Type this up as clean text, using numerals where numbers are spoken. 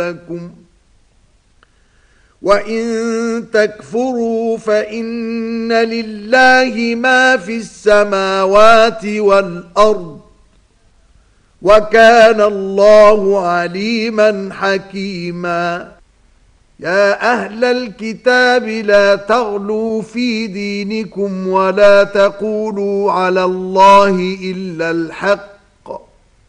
لكم وإن تكفروا فإن لله ما في السماوات والأرض وكان الله عليما حكيما يا أهل الكتاب لا تغلوا في دينكم ولا تقولوا على الله إلا الحق